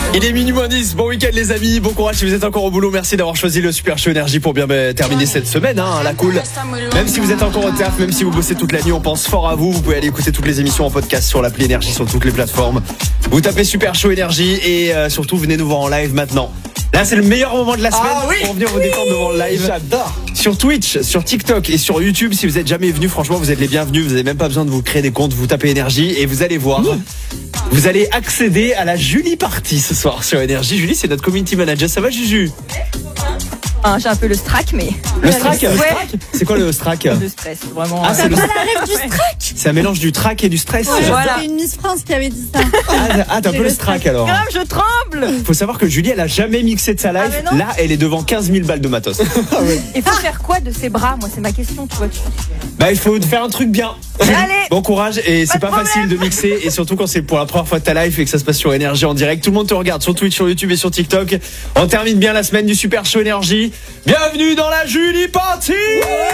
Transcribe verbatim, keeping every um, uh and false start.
Il est minuit moins dix, bon week-end les amis, bon courage si vous êtes encore au boulot, merci d'avoir choisi le Super Show Énergie pour bien bah, terminer cette semaine, hein, la cool. Même si vous êtes encore au taf, même si vous bossez toute la nuit, on pense fort à vous, vous pouvez aller écouter toutes les émissions en podcast sur l'appli Énergie, sur toutes les plateformes. Vous tapez Super Show Énergie et euh, surtout venez nous voir en live maintenant. Là c'est le meilleur moment de la semaine ah, oui, pour venir vous détendre devant le live. J'adore. Sur Twitch, sur TikTok et sur YouTube, si vous êtes jamais venu, franchement vous êtes les bienvenus, vous n'avez même pas besoin de vous créer des comptes, vous tapez Énergie et vous allez voir. Mmh. Vous allez accéder à la Julie Party ce soir sur Énergie. Julie, c'est notre community manager. Ça va, Juju? Ah, j'ai un peu le strack, mais. Le strack, ouais. le strack C'est quoi le strack? Le stress, vraiment. Ah, c'est le... pas la rêve du strack. C'est un mélange du track et du stress. Ouais, voilà. C'est une Miss France qui avait dit ça. Ah, ah t'as un peu le strack alors. Grave, je tremble. Faut savoir que Julie, elle a jamais mixé de sa live. Ah, là, elle est devant quinze mille balles de matos. Ah, ouais. Et faut faire quoi de ses bras? Moi, c'est ma question, tu vois. Tu... Bah, il faut faire un truc bien. Allez. Bon courage et c'est pas, pas facile de mixer et surtout quand c'est pour la première fois de ta live et que ça se passe sur Énergie en direct. Tout le monde te regarde sur Twitch, sur YouTube et sur TikTok. On termine bien la semaine du Super Show Énergie. Bienvenue dans la Julie Party. Ouais.